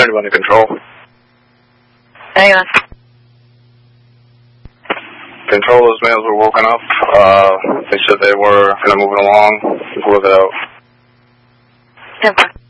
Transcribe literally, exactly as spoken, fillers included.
thirty-one to control. Hang on. Control, those males were woken up. Uh, they said they were kind of moving along. We'll it out. ten four.